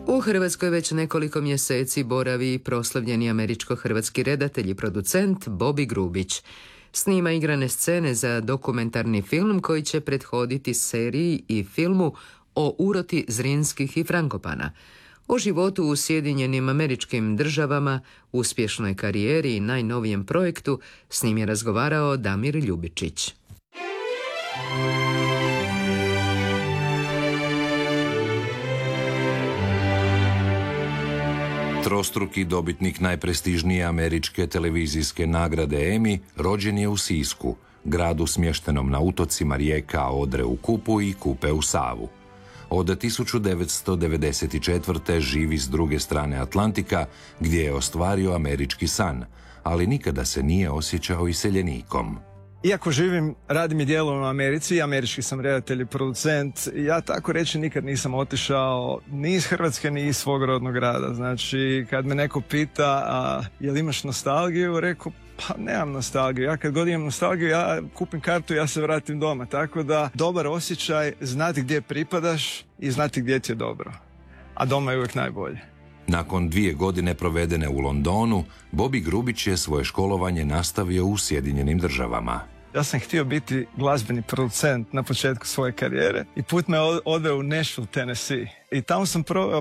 U Hrvatskoj već nekoliko mjeseci boravi proslavljeni američko-hrvatski redatelj i producent Bobby Grubić. Snima igrane scene za dokumentarni film koji će prethoditi seriji i filmu o uroti Zrinskih i Frankopana. O životu u Sjedinjenim Američkim Državama, uspješnoj karijeri i najnovijem projektu s njim je razgovarao Damir Ljubičić. Trostruki dobitnik najprestižnije američke televizijske nagrade Emmy rođen je u Sisku, gradu smještenom na utocima rijeka Odre u Kupu i Kupe u Savu. Od 1994. živi s druge strane Atlantika, gdje je ostvario američki san, ali nikada se nije osjećao iseljenikom. Iako radim i djelujem u Americi, američki sam redatelj i producent, ja tako reći nikad nisam otišao ni iz Hrvatske ni iz svog rodnog grada. Znači, kad me neko pita jel imaš nostalgiju, rekao pa nemam nostalgiju. Ja kad god imam nostalgiju, ja kupim kartu i ja se vratim doma. Tako da dobar osjećaj, znati gdje pripadaš i znati gdje ti je dobro. A doma je uvijek najbolje. Nakon 2 godine provedene u Londonu, Bobby Grubić je svoje školovanje nastavio u Sjedinjenim Državama. Ja sam htio biti glazbeni producent na početku svoje karijere i put me odveo u Nashville, Tennessee. I tamo sam proveo